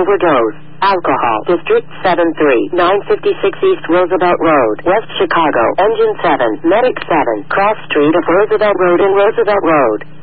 overdose. Alcohol. District 7-3, 956 East Roosevelt Road, West Chicago. Engine 7, Medic 7, Cross Street of Roosevelt Road and Roosevelt Road.